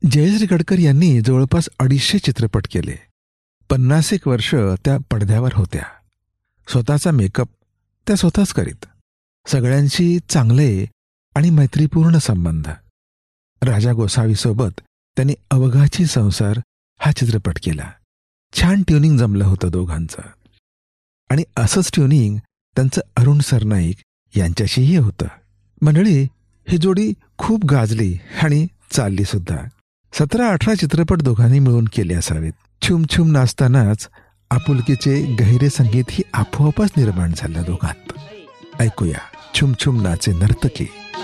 जयश्री गडकर यांनी जवळपास 250 चित्रपट केले. 50 वर्ष त्या पडद्यावर होत्या. स्वतःचा मेकअप त्या स्वतःच करीत. सगळ्यांशी चांगले आणि मैत्रीपूर्ण संबंध. राजा गोसावीसोबत त्यांनी अवघाची संसार हा चित्रपट केला. छान ट्युनिंग जमलं होतं दोघांचं. आणि असंच ट्युनिंग त्यांचं अरुण सरनाईक यांच्याशीही होतं. मंडळी, ही जोडी खूप गाजली आणि चालली सुद्धा. 17-18 चित्रपट दोघांनी मिळून केले असावेत. छुम छुम नाचतानाच आपुलकीचे गहिरे संगीत ही आपोआपच निर्माण झालं दोघांत. ऐकूया छुम छुम नाचे नर्तकी.